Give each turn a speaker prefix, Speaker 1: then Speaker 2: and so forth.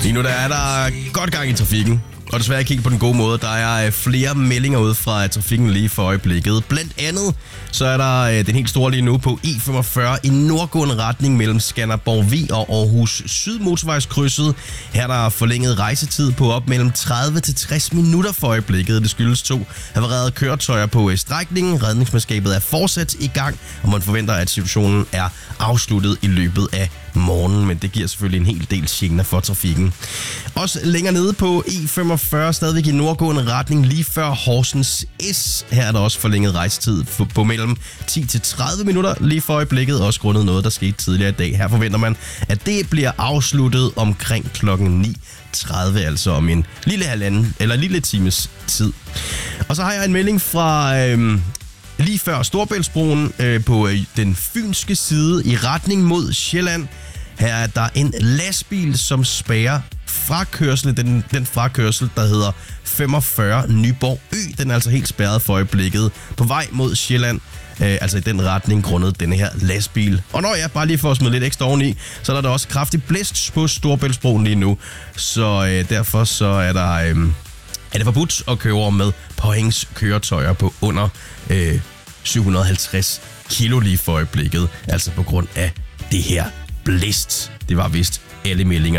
Speaker 1: Lige nu der er der godt gang i trafikken. Og desværre ikke på den gode måde. Der er flere meldinger ud fra trafikken lige for øjeblikket. Blandt andet så er der den helt store lige nu på E45 i nordgående retning mellem Skanderborg Vig og Aarhus Sydmotorvejskrydset. Her er der forlænget rejsetid på op mellem 30 til 60 minutter for øjeblikket. Det skyldes 2 havarerede køretøjer på strækningen. Redningsmandskabet er fortsat i gang, og man forventer, at situationen er afsluttet i løbet af morgenen, men det giver selvfølgelig en hel del gener for trafikken. Også længere nede på E45, stadigvæk i nordgående retning, lige før Horsens S. Her er der også forlænget rejsetid på mellem 10 til 30 minutter lige for øjeblikket, også grundet noget, der skete tidligere i dag. Her forventer man, at det bliver afsluttet omkring klokken 9:30, altså om en lille times tid. Og så har jeg en melding fra lige før Storebæltsbroen på den fynske side i retning mod Sjælland. Her er der en lastbil, som spærrer frakørsel, den frakørsel, der hedder 45 Nyborg Ø. Den er altså helt spærret for øjeblikket på vej mod Sjælland. Altså i den retning grundet denne her lastbil. Og når jeg bare lige får smide lidt ekstra oveni, så er der også kraftig blæst på Storebæltsbroen lige nu. Så derfor så er det forbudt at køre over med påhængskøretøjer på under 750 kilo lige for øjeblikket. Altså på grund af det her blæst. Det var vist alle meldinger.